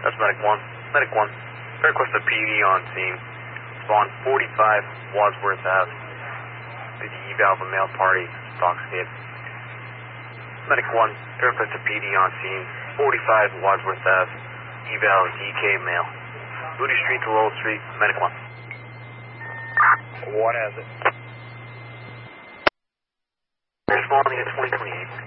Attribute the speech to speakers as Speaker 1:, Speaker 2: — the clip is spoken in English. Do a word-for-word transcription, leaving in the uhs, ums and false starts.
Speaker 1: That's Medic one. Medic one. Request a P D on scene. Spawn forty-five Wadsworth Ave. The eval of a male party. Stockscape. Medic one. Request a P D on scene. forty-five Wadsworth Ave. Eval D K male. Moody Street to Lowell Street. Medic one.
Speaker 2: What has it?
Speaker 1: Responding at twenty twenty-eight.